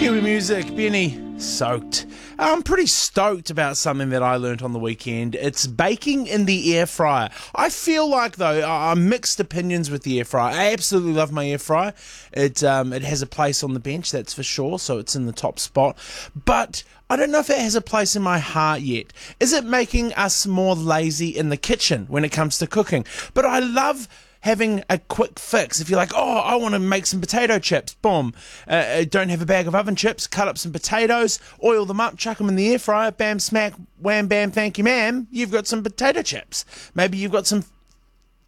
Kiwi music, Benny, Soaked. I'm pretty stoked about something that I learnt on the weekend. It's baking in the air fryer. I feel like, though, I'm mixed opinions with the air fryer. I absolutely love my air fryer. It has a place on the bench, that's for sure, so it's in the top spot. But I don't know if it has a place in my heart yet. Is it making us more lazy in the kitchen when it comes to cooking? But I love having a quick fix. If you're like, oh, I want to make some potato chips, boom. Don't have a bag of oven chips, cut up some potatoes, oil them up, chuck them in the air fryer, bam, smack, wham, bam, thank you, ma'am. You've got some potato chips. Maybe you've got some